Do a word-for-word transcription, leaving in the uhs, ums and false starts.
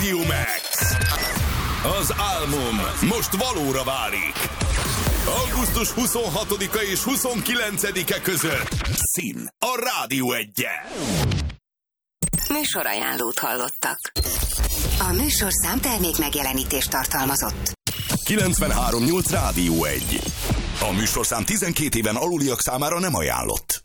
Radio Max. Az álmom most valóra válik. augusztus huszonhatodika és huszonkilencedike között Szín a Rádió Egyen. Műsorajánlót hallottak. A műsorszám termék megjelenítést tartalmazott. kilencvenhárom nyolc Rádió Egy. A műsorszám tizenkét éven aluliak számára nem ajánlott.